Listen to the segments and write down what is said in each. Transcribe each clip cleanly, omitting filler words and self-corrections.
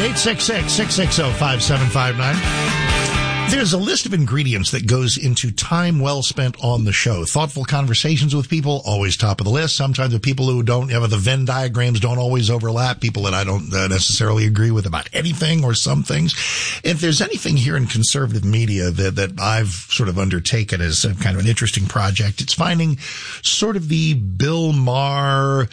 866-660-5759. There's a list of ingredients that goes into time well spent on the show. Thoughtful conversations with people, always top of the list. Sometimes with people who don't have the Venn diagrams don't always overlap. People that I don't necessarily agree with about anything or some things. If there's anything here in conservative media that I've sort of undertaken as a kind of an interesting project, it's finding sort of the Bill Maher,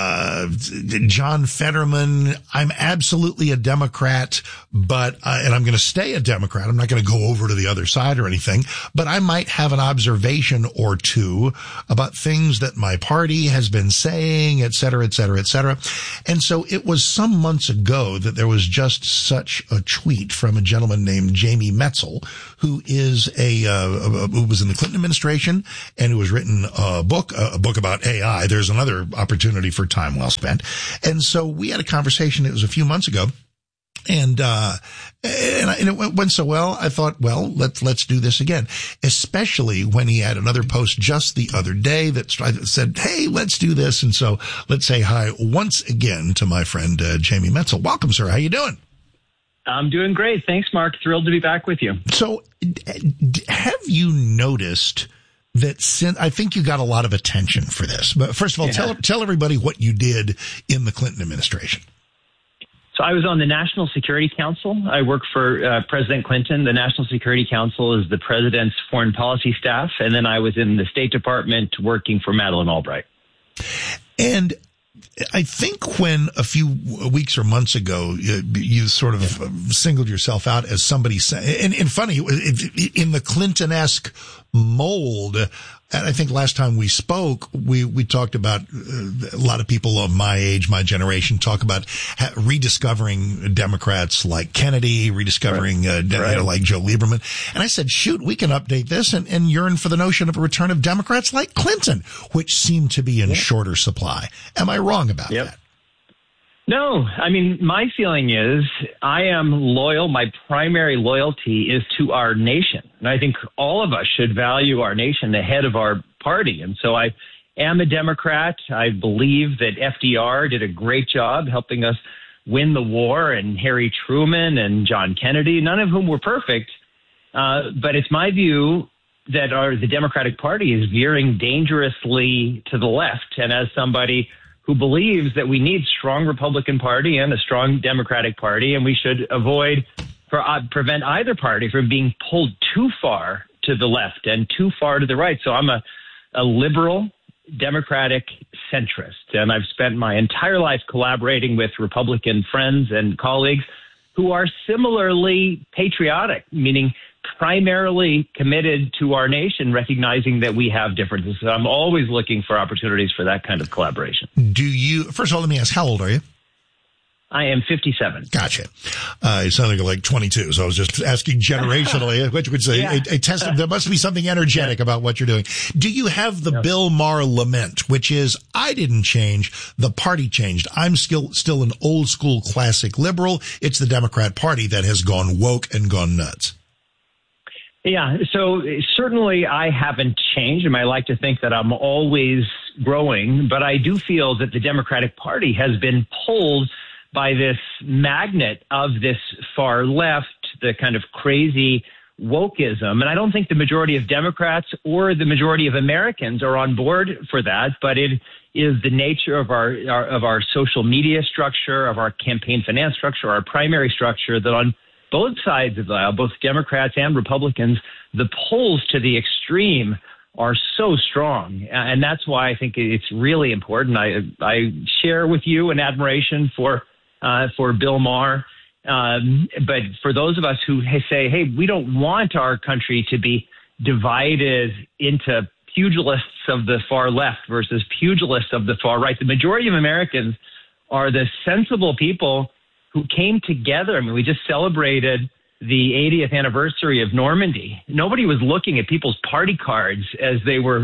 John Fetterman. I'm absolutely a Democrat, but, and I'm going to stay a Democrat. I'm not going to go over to the other side or anything, but I might have an observation or two about things that my party has been saying, et cetera, et cetera, et cetera. And so it was some months ago that there was just such a tweet from a gentleman named Jamie Metzl, who is who was in the Clinton administration and who has written a book about AI. There's another opportunity for time well spent. And so we had a conversation. It was a few months ago. And it went so well. I thought, well, let's do this again, especially when he had another post just the other day that said, hey, let's do this. And so let's say hi once again to my friend, Jamie Metzl. Welcome, sir. How you doing? I'm doing great. Thanks, Mark. Thrilled to be back with you. So have you noticed that I think you got a lot of attention for this, but first of all, tell everybody what you did in the Clinton administration. So I was on the National Security Council. I work for President Clinton. The National Security Council is the president's foreign policy staff. And then I was in the State Department working for Madeleine Albright. And I think when a few weeks or months ago, you sort of singled yourself out as somebody, and funny, in the Clinton-esque mold, and I think last time we spoke, we talked about a lot of people of my age, my generation, talk about rediscovering Democrats like Kennedy, rediscovering like Joe Lieberman. And I said, shoot, we can update this and yearn for the notion of a return of Democrats like Clinton, which seem to be in shorter supply. Am I wrong about that? No, I mean, my feeling is I am loyal. My primary loyalty is to our nation. And I think all of us should value our nation ahead of our party. And so I am a Democrat. I believe that FDR did a great job helping us win the war, and Harry Truman and John Kennedy, none of whom were perfect. But it's my view that the Democratic Party is veering dangerously to the left. And as somebody who believes that we need strong Republican Party and a strong Democratic Party, and we should prevent either party from being pulled too far to the left and too far to the right. So I'm a liberal Democratic centrist, and I've spent my entire life collaborating with Republican friends and colleagues who are similarly patriotic, meaning primarily committed to our nation, recognizing that we have differences. So I'm always looking for opportunities for that kind of collaboration. First of all, let me ask, how old are you? I am 57. Gotcha. You sound like 22, so I was just asking generationally, which would say a test. There must be something energetic about what you're doing. Do you have the Bill Maher lament, which is, I didn't change, the party changed. I'm still an old school classic liberal. It's the Democrat Party that has gone woke and gone nuts. Yeah, so certainly I haven't changed, and I like to think that I'm always growing, but I do feel that the Democratic Party has been pulled by this magnet of this far left, the kind of crazy wokeism. And I don't think the majority of Democrats or the majority of Americans are on board for that, but it is the nature of our social media structure, of our campaign finance structure, our primary structure, that on both sides of the aisle, both Democrats and Republicans, the polls to the extreme are so strong. And that's why I think it's really important. I share with you an admiration for Bill Maher. But for those of us who say, hey, we don't want our country to be divided into pugilists of the far left versus pugilists of the far right, the majority of Americans are the sensible people who came together. I mean, we just celebrated the 80th anniversary of Normandy. Nobody was looking at people's party cards as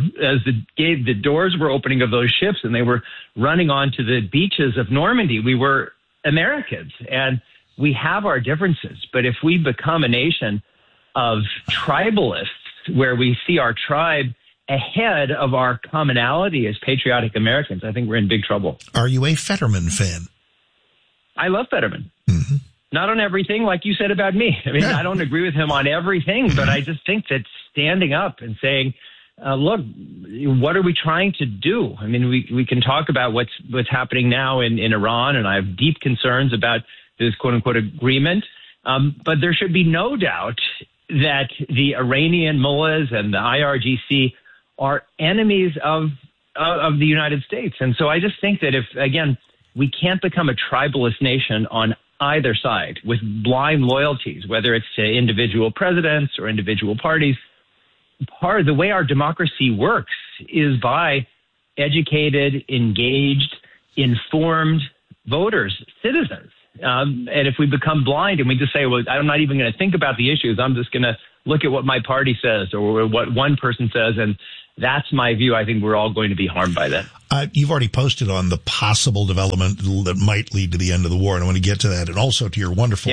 the doors were opening of those ships and they were running onto the beaches of Normandy. We were Americans, and we have our differences. But if we become a nation of tribalists, where we see our tribe ahead of our commonality as patriotic Americans, I think we're in big trouble. Are you a Fetterman fan? I love Fetterman. Mm-hmm. Not on everything, like you said about me. I mean, I don't agree with him on everything, but I just think that standing up and saying, look, what are we trying to do? I mean, we can talk about what's happening now in Iran, and I have deep concerns about this quote-unquote agreement. But there should be no doubt that the Iranian mullahs and the IRGC are enemies of the United States. And so I just think that if, again, we can't become a tribalist nation on either side with blind loyalties, whether it's to individual presidents or individual parties. Part of the way our democracy works is by educated, engaged, informed voters, citizens. And if we become blind and we just say, well, I'm not even going to think about the issues, I'm just going to look at what my party says or what one person says, and that's my view, I think we're all going to be harmed by that. You've already posted on the possible development that might lead to the end of the war, and I want to get to that, and also to your wonderful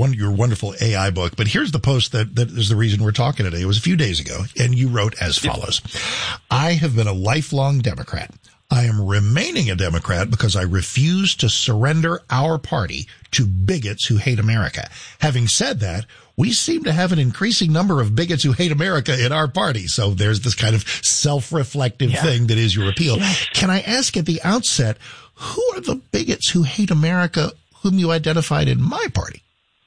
AI book. But here's the post that is the reason we're talking today. It was a few days ago, and you wrote as follows. I have been a lifelong Democrat. I am remaining a Democrat because I refuse to surrender our party to bigots who hate America. Having said that, we seem to have an increasing number of bigots who hate America in our party. So there's this kind of self-reflective thing that is your appeal. Can I ask at the outset, who are the bigots who hate America whom you identified in my party?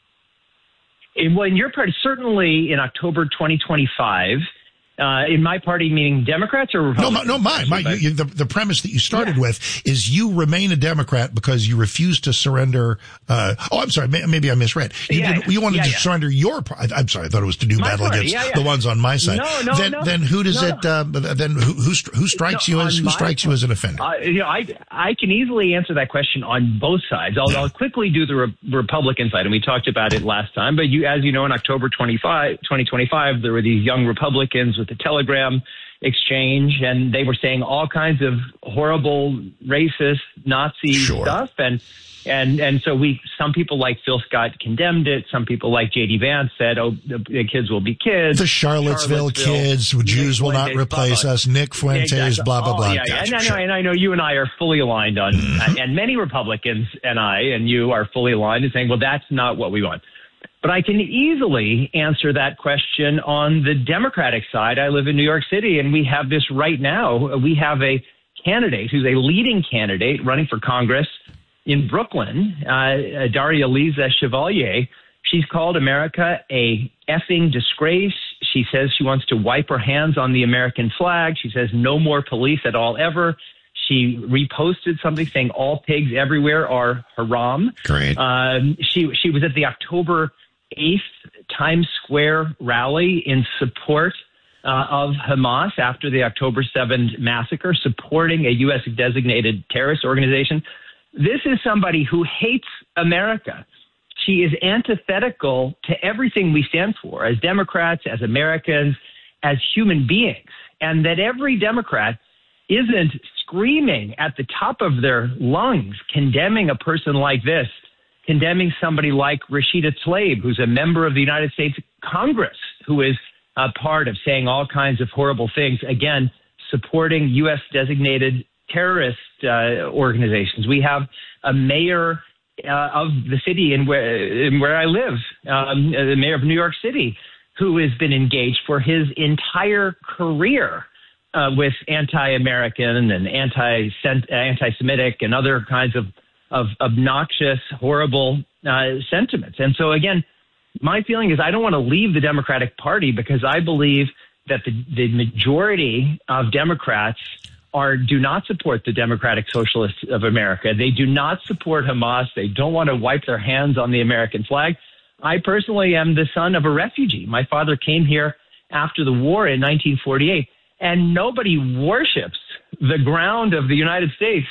Well, in your party, certainly in October 2025, in my party, meaning Democrats or Republicans? No, mine. The premise that you started with is you remain a Democrat because you refuse to surrender. I'm sorry. Maybe I misread. You wanted to surrender your party. I'm sorry. I thought it was to do battle against the ones on my side. Then who does it? Then who strikes you as an offender? I can easily answer that question on both sides. I'll quickly do the Republican side, and we talked about it last time. But as you know, in October 2025, there were these young Republicans with the Telegram exchange, and they were saying all kinds of horrible, racist, Nazi stuff. And so some people like Phil Scott condemned it. Some people like J.D. Vance said, oh, the kids will be kids. The Charlottesville kids, Jews will not replace us. Nick Fuentes, blah, blah, blah. And I know you and I are fully aligned on, and many Republicans and I and you are fully aligned in saying, well, that's not what we want. But I can easily answer that question on the Democratic side. I live in New York City, and we have this right now. We have a candidate who's a leading candidate running for Congress in Brooklyn, Daria-Liza Chevalier. She's called America a effing disgrace. She says she wants to wipe her hands on the American flag. She says no more police at all ever. She reposted something saying all pigs everywhere are haram. Great. She was at the October 8th Times Square rally in support of Hamas after the October 7th massacre, supporting a U.S. designated terrorist organization. This is somebody who hates America. She is antithetical to everything we stand for as Democrats, as Americans, as human beings, and that every Democrat isn't screaming at the top of their lungs, condemning a person like this, condemning somebody like Rashida Tlaib, who's a member of the United States Congress, who is a part of saying all kinds of horrible things, again, supporting U.S. designated terrorist organizations. We have a mayor of the city in where I live, the mayor of New York City, who has been engaged for his entire career with anti-American and anti-Semitic and other kinds of obnoxious, horrible sentiments. And so, again, my feeling is I don't want to leave the Democratic Party because I believe that the majority of Democrats do not support the Democratic Socialists of America. They do not support Hamas. They don't want to wipe their hands on the American flag. I personally am the son of a refugee. My father came here after the war in 1948, and nobody worships the ground of the United States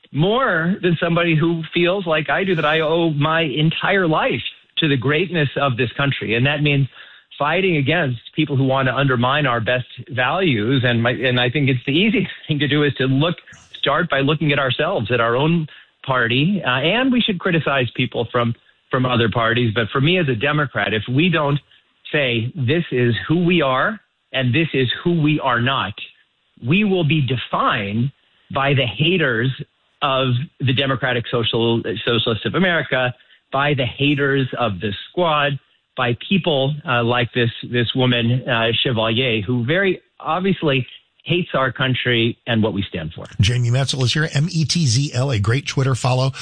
more than somebody who feels like I do, that I owe my entire life to the greatness of this country. And that means fighting against people who want to undermine our best values. And I think it's the easiest thing to do is to start by looking at ourselves, at our own party. And we should criticize people from other parties. But for me as a Democrat, if we don't say this is who we are and this is who we are not, we will be defined by the haters of the Democratic Socialists of America, by the haters of the Squad, by people like this woman, Chevalier, who very obviously hates our country and what we stand for. Jamie Metzl is here, Metzl, a great Twitter follow.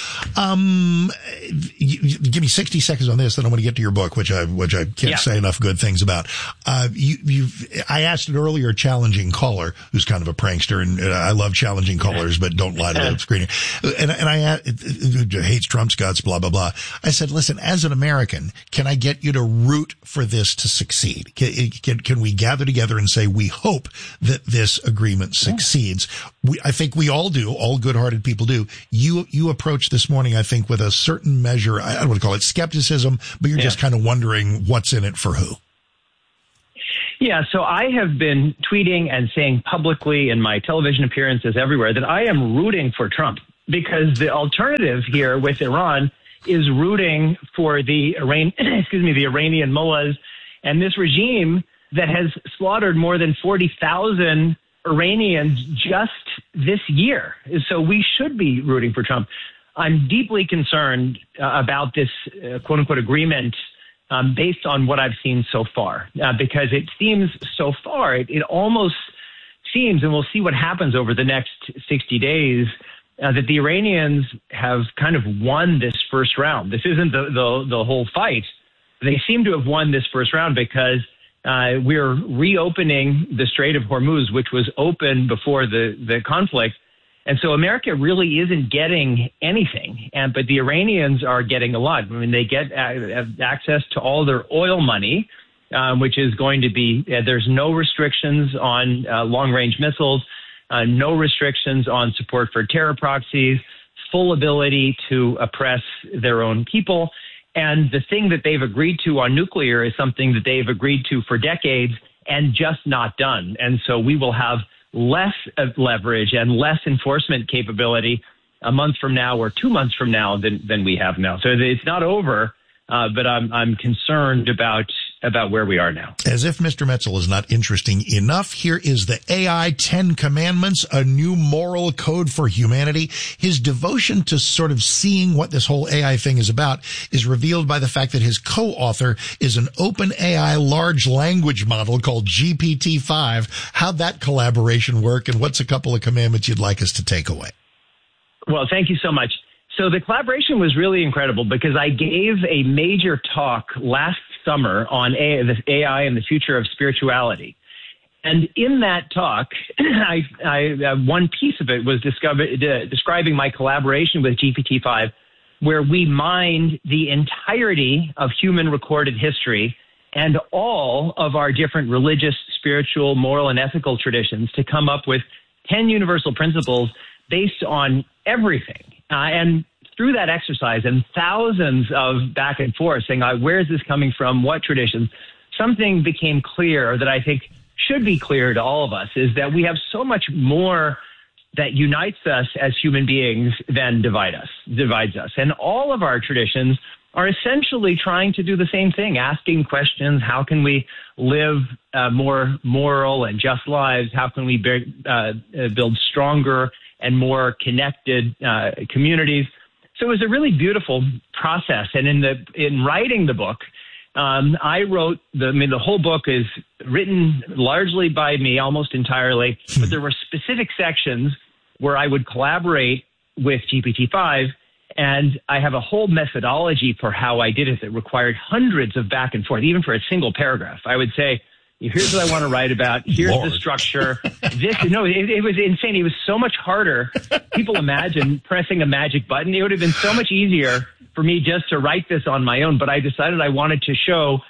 Give me 60 seconds on this, then I'm going to get to your book, which I can't say enough good things about. I asked an earlier challenging caller, who's kind of a prankster, and I love challenging callers, but don't lie to the screener. And I hates Trump's guts, blah, blah, blah. I said, listen, as an American, can I get you to root for this to succeed? Can we gather together and say, we hope that this agreement succeeds? I think we all do. All good-hearted people do. You approach this morning, I think, with a certain measure, I don't want to call it skepticism, but you're just kind of wondering what's in it for who. Yeah, so I have been tweeting and saying publicly in my television appearances everywhere that I am rooting for Trump, because the alternative here with Iran is rooting for the Iranian mullahs and this regime that has slaughtered more than 40,000 Iranians just this year. So we should be rooting for Trump. I'm deeply concerned about this quote-unquote agreement based on what I've seen so far, because it seems so far, it almost seems, and we'll see what happens over the next 60 days, that the Iranians have kind of won this first round. This isn't the whole fight. They seem to have won this first round because we're reopening the Strait of Hormuz, which was open before the conflict. And so America really isn't getting anything, but the Iranians are getting a lot. I mean, they get access to all their oil money, which is going to be, there's no restrictions on long-range missiles, no restrictions on support for terror proxies, full ability to oppress their own people. And the thing that they've agreed to on nuclear is something that they've agreed to for decades and just not done. And so we will have less leverage and less enforcement capability a month from now or 2 months from now than we have now. So it's not over, but I'm concerned about where we are now. As if Mr. Metzl is not interesting enough, here is the AI 10 Commandments, a new moral code for humanity. His devotion to sort of seeing what this whole AI thing is about is revealed by the fact that his co-author is an open AI large language model called GPT-5. How'd that collaboration work, and what's a couple of commandments you'd like us to take away? Well, thank you so much. So the collaboration was really incredible because I gave a major talk last summer on AI and the future of spirituality. And in that talk, one piece of it was describing my collaboration with GPT-5, where we mined the entirety of human recorded history and all of our different religious, spiritual, moral, and ethical traditions to come up with 10 universal principles based on everything. And through that exercise and thousands of back and forth saying, where is this coming from? What traditions? Something became clear that I think should be clear to all of us, is that we have so much more that unites us as human beings than divides us. And all of our traditions are essentially trying to do the same thing, asking questions. How can we live more moral and just lives? How can we build stronger and more connected communities? So it was a really beautiful process. And in writing the book, I wrote the whole book is written largely by me, almost entirely, but there were specific sections where I would collaborate with GPT-5, and I have a whole methodology for how I did it that required hundreds of back and forth, even for a single paragraph. I would say, here's what I want to write about. Here's the structure. It was insane. It was so much harder. People imagine pressing a magic button. It would have been so much easier for me just to write this on my own. But I decided I wanted to show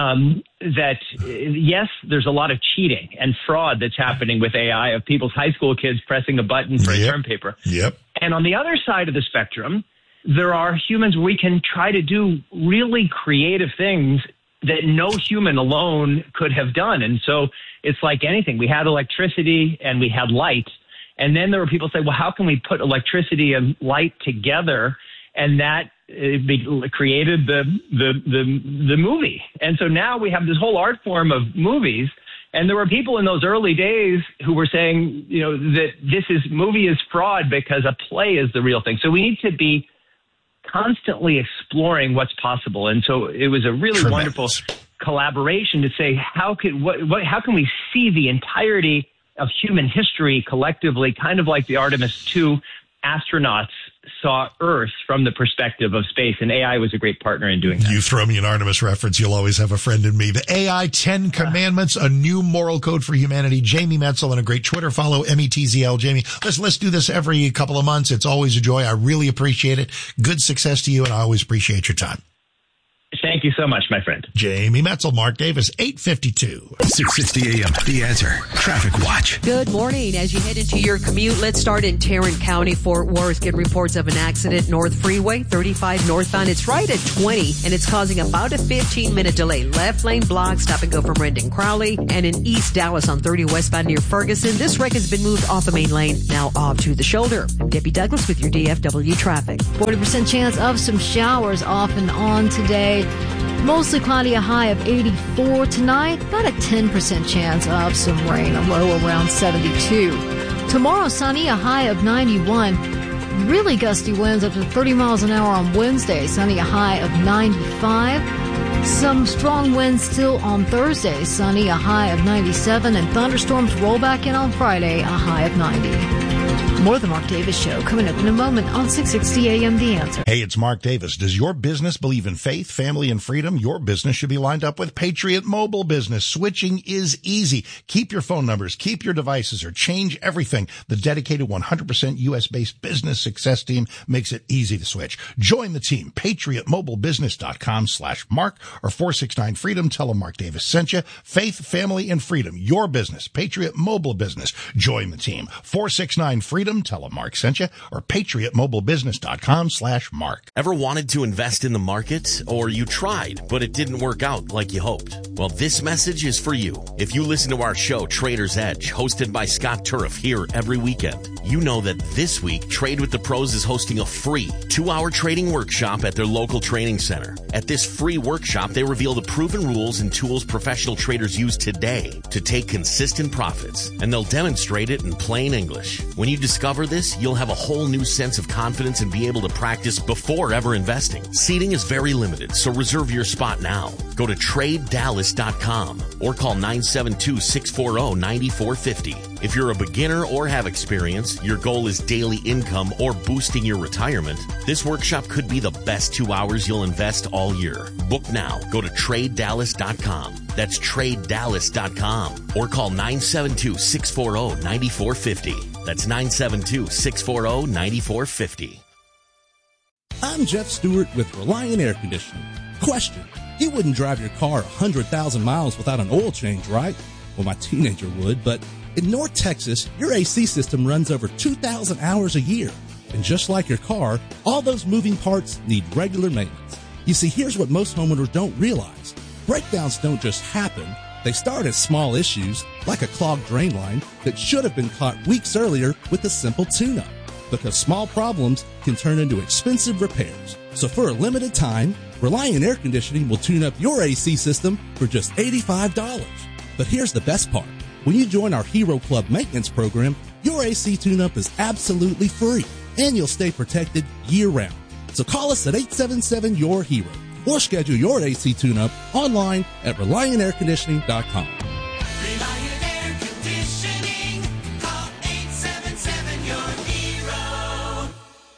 that, yes, there's a lot of cheating and fraud that's happening with AI, of people's high school kids pressing a button for a term paper. Yep. And on the other side of the spectrum, there are humans where we can try to do really creative things that no human alone could have done. And so it's like anything. We had electricity and we had light. And then there were people say, well, how can we put electricity and light together? And that created the movie. And so now we have this whole art form of movies. And there were people in those early days who were saying, that movie is fraud because a play is the real thing. So we need to be constantly exploring what's possible. And so it was a really wonderful collaboration to say, how can we see the entirety of human history collectively, kind of like the Artemis II astronauts saw Earth from the perspective of space, and AI was a great partner in doing that. You throw me an Artemis reference, you'll always have a friend in me. The AI 10 Commandments, a new moral code for humanity. Jamie Metzl, and a great Twitter follow, METZL. Jamie, let's do this every couple of months. It's always a joy. I really appreciate it. Good success to you, and I always appreciate your time. Thank you so much, my friend. Jamie Metzl, Mark Davis, 8:52. 6:60 a.m. The Answer Traffic Watch. Good morning. As you head into your commute, let's start in Tarrant County. Fort Worth get reports of an accident. North Freeway, 35 northbound. It's right at 20, and it's causing about a 15-minute delay. Left lane block, stop and go from Rendon Crowley. And in East Dallas on 30 westbound near Ferguson, this wreck has been moved off the main lane, now off to the shoulder. I'm Debbie Douglas with your DFW traffic. 40% chance of some showers off and on today. Mostly cloudy, a high of 84 tonight. About a 10% chance of some rain, a low around 72. Tomorrow, sunny, a high of 91. Really gusty winds up to 30 miles an hour on Wednesday. Sunny, a high of 95. Some strong winds still on Thursday. Sunny, a high of 97. And thunderstorms roll back in on Friday, a high of 90. More of the Mark Davis Show coming up in a moment on 660 AM The Answer. Hey, it's Mark Davis. Does your business believe in faith, family, and freedom? Your business should be lined up with Patriot Mobile Business. Switching is easy. Keep your phone numbers, keep your devices, or change everything. The dedicated 100% U.S.-based business success team makes it easy to switch. Join the team. PatriotMobileBusiness.com/Mark or 469-FREEDOM. Tell them Mark Davis sent you. Faith, family, and freedom. Your business. Patriot Mobile Business. Join the team. 469-FREEDOM. Tell them Mark sent you, or PatriotMobileBusiness.com/Mark. Ever wanted to invest in the market, or you tried, but it didn't work out like you hoped? Well, this message is for you. If you listen to our show, Trader's Edge, hosted by Scott Turf here every weekend, you know that this week, Trade with the Pros is hosting a free 2-hour trading workshop at their local training center. At this free workshop, they reveal the proven rules and tools professional traders use today to take consistent profits, and they'll demonstrate it in plain English. When you discover this, you'll have a whole new sense of confidence and be able to practice before ever investing. Seating is very limited, so reserve your spot now. Go to TradeDallas.com or call 972-640-9450. If you're a beginner or have experience, your goal is daily income or boosting your retirement, this workshop could be the best 2 hours you'll invest all year. Book now. Go to TradeDallas.com. That's TradeDallas.com or call 972-640-9450. That's 972-640-9450. I'm Jeff Stewart with Reliant Air Conditioning. Question: you wouldn't drive your car 100,000 miles without an oil change, right? Well, my teenager would, but in North Texas, your AC system runs over 2,000 hours a year. And just like your car, all those moving parts need regular maintenance. You see, here's what most homeowners don't realize. Breakdowns don't just happen. They start as small issues, like a clogged drain line that should have been caught weeks earlier with a simple tune-up. Because small problems can turn into expensive repairs. So for a limited time, Reliant Air Conditioning will tune up your AC system for just $85. But here's the best part. When you join our Hero Club maintenance program, your AC tune-up is absolutely free, and you'll stay protected year-round. So call us at 877-YOUR-HERO or schedule your AC tune-up online at ReliantAirConditioning.com. Reliant Air Conditioning. Call 877-YOUR-HERO.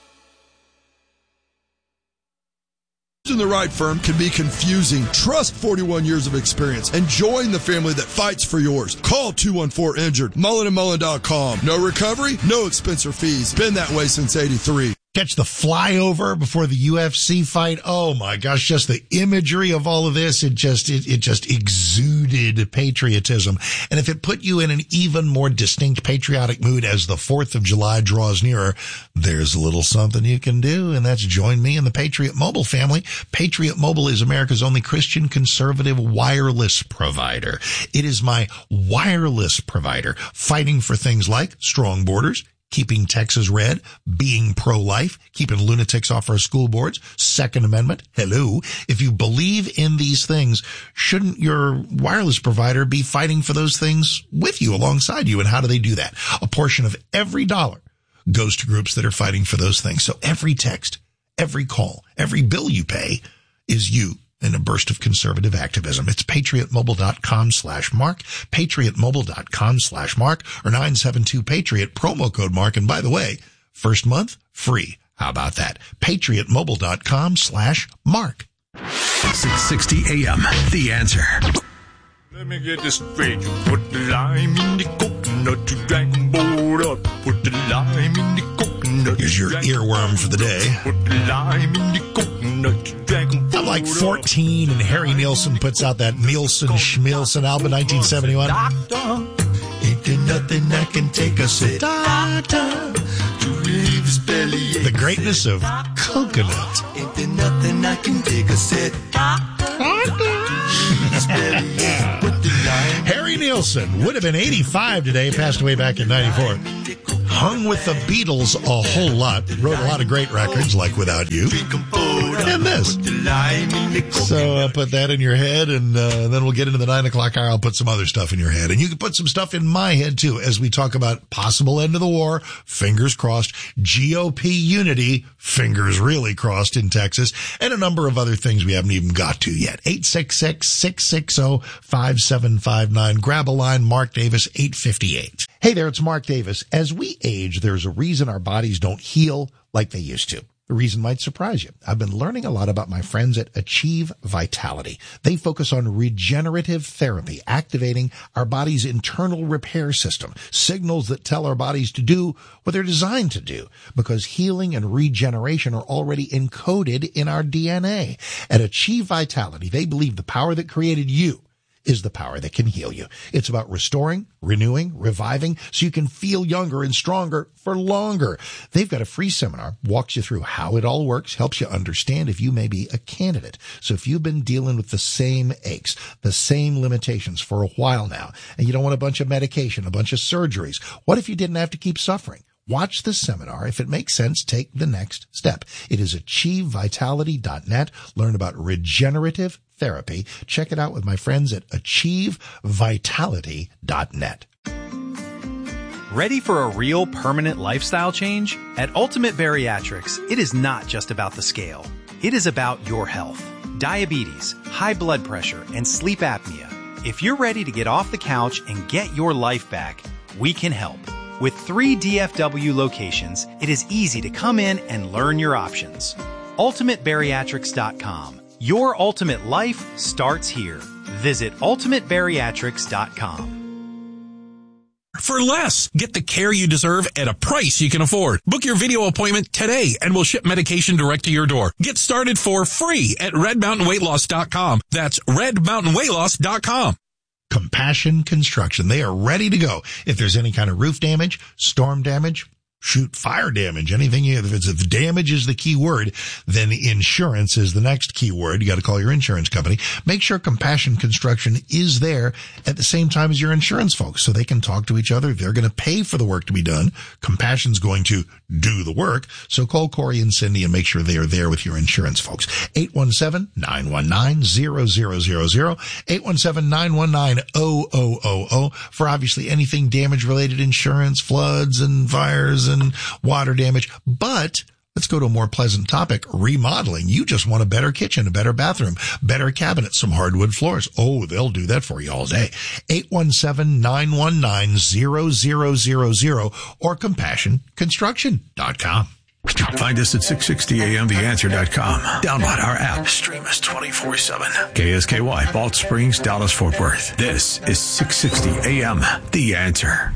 In the right firm can be confusing. Trust 41 years of experience and join the family that fights for yours. Call 214-INJURED. MullenandMullen.com. No recovery, no expense or fees. Been that way since 83. Catch the flyover before the UFC fight. Oh my gosh, just the imagery of all of this. It just exuded patriotism. And if it put you in an even more distinct patriotic mood as the 4th of July draws nearer, there's a little something you can do, and that's join me in the Patriot Mobile family. Patriot Mobile is America's only Christian conservative wireless provider. It is my wireless provider, fighting for things like strong borders, keeping Texas red, being pro-life, keeping lunatics off our school boards, Second Amendment. Hello. If you believe in these things, shouldn't your wireless provider be fighting for those things with you, alongside you? And how do they do that? A portion of every dollar goes to groups that are fighting for those things. So every text, every call, every bill you pay is you in a burst of conservative activism. It's patriotmobile.com/Mark, patriotmobile.com/Mark, or 972-PATRIOT, promo code Mark. And by the way, first month, free. How about that? patriotmobile.com/Mark. 660 AM, The Answer. Let me get this straight. You put the lime in the coconut, you drank them both up. Put the lime in the coconut. Here's your earworm for the day. Put the lime in the coconut, you drank them both up. I'm like 14 and Harry Nilsson puts out that Nielsen Schmielsen album, 1971. Doctor, ain't there nothing I can take a sip. Doctor, to relieve his belly. The greatness of coconut. Ain't there nothing I can take a sip. Harry Nilsson would have been 85 today, passed away back in 94. Hung with the Beatles a whole lot. Wrote a lot of great records like Without You and this. So put that in your head, and then we'll get into the 9 o'clock hour. I'll put some other stuff in your head. And you can put some stuff in my head, too, as we talk about possible end of the war, fingers crossed, GOP unity, fingers really crossed in Texas, and a number of other things we haven't even got to yet. 866-660-5759. Grab a line, Mark Davis, 858. Hey there, it's Mark Davis. As we age, there's a reason our bodies don't heal like they used to. The reason might surprise you. I've been learning a lot about my friends at Achieve Vitality. They focus on regenerative therapy, activating our body's internal repair system, signals that tell our bodies to do what they're designed to do, because healing and regeneration are already encoded in our DNA. At Achieve Vitality, they believe the power that created you is the power that can heal you. It's about restoring, renewing, reviving, so you can feel younger and stronger for longer. They've got a free seminar, walks you through how it all works, helps you understand if you may be a candidate. So if you've been dealing with the same aches, the same limitations for a while now, and you don't want a bunch of medication, a bunch of surgeries, what if you didn't have to keep suffering? Watch the seminar. If it makes sense, take the next step. It is achievevitality.net. Learn about regenerative therapy. Check it out with my friends at achievevitality.net. Ready for a real permanent lifestyle change? At Ultimate Bariatrics, it is not just about the scale. It is about your health. Diabetes, high blood pressure, and sleep apnea. If you're ready to get off the couch and get your life back, we can help. With 3 DFW locations, it is easy to come in and learn your options. UltimateBariatrics.com. Your ultimate life starts here. Visit UltimateBariatrics.com. For less, get the care you deserve at a price you can afford. Book your video appointment today and we'll ship medication direct to your door. Get started for free at RedMountainWeightLoss.com. That's RedMountainWeightLoss.com. Compassion Construction. They are ready to go. If there's any kind of roof damage, storm damage, fire damage, anything, if the damage is the key word, then insurance is the next key word. You got to call your insurance company. Make sure Compassion Construction is there at the same time as your insurance folks so they can talk to each other. They're going to pay for the work to be done. Compassion's going to do the work. So call Corey and Cindy and make sure they are there with your insurance folks. 817-919-0000, 817-919-0000 for obviously anything damage related insurance, floods and fires and water damage. But let's go to a more pleasant topic, remodeling. You just want a better kitchen, a better bathroom, better cabinets, some hardwood floors. Oh, they'll do that for you all day. 817-919-0000 or CompassionConstruction.com. Find us at 660amtheanswer.com. Download our app. Stream us 24/7. KSKY, Balch Springs, Dallas, Fort Worth. This is 660 AM, The Answer.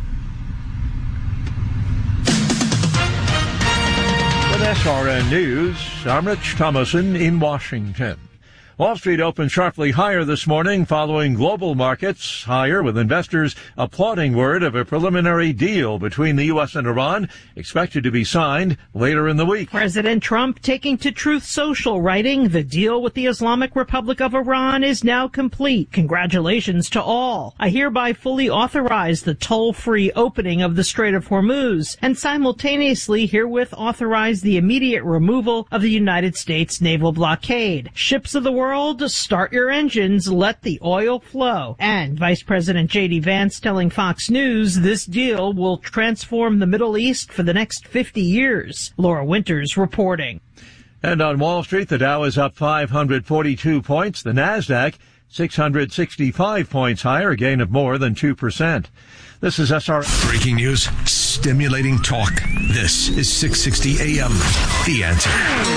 With SRN News, I'm Rich Thomason in Washington. Wall Street opened sharply higher this morning following global markets higher, with investors applauding word of a preliminary deal between the U.S. and Iran expected to be signed later in the week. President Trump taking to Truth Social, writing, "The deal with the Islamic Republic of Iran is now complete. Congratulations to all. I hereby fully authorize the toll-free opening of the Strait of Hormuz and simultaneously herewith authorize the immediate removal of the United States naval blockade. Ships of the world, start your engines, let the oil flow." And Vice President J.D. Vance telling Fox News this deal will transform the Middle East for the next 50 years. Laura Winters reporting. And on Wall Street, the Dow is up 542 points. The Nasdaq 665 points higher, a gain of more than 2%. This is SR. Breaking news, stimulating talk. This is 660 AM. The Answer.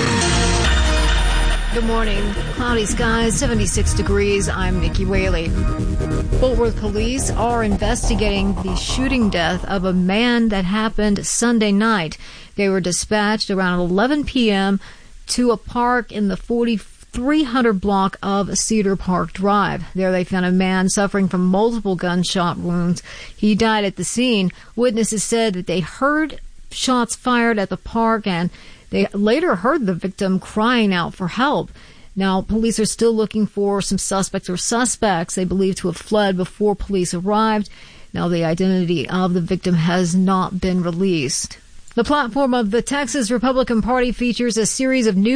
Good morning. Cloudy skies, 76 degrees. I'm Nikki Whaley. Fort Worth police are investigating the shooting death of a man that happened Sunday night. They were dispatched around 11 p.m. to a park in the 4300 block of Cedar Park Drive. There they found a man suffering from multiple gunshot wounds. He died at the scene. Witnesses said that they heard shots fired at the park, and they later heard the victim crying out for help. Now, police are still looking for some suspects they believe to have fled before police arrived. Now, the identity of the victim has not been released. The platform of the Texas Republican Party features a series of new